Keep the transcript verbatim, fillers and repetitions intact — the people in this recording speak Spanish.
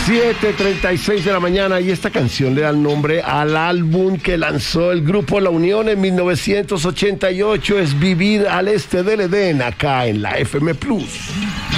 siete treinta y seis de la mañana y esta canción le da el nombre al álbum que lanzó el grupo La Unión en mil novecientos ochenta y ocho. Es Vivir al Este del Edén, acá en la F M Plus.